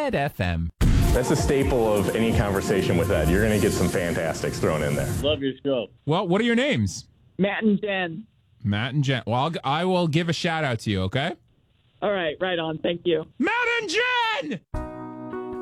Red FM. That's a staple of any conversation with Ed. You're going to get some fantastics thrown in there. Love your show. Well, what are your names? Matt and Jen. Matt and Jen. Well, I will give a shout out to you, okay? All right, right on. Thank you. Matt and Jen!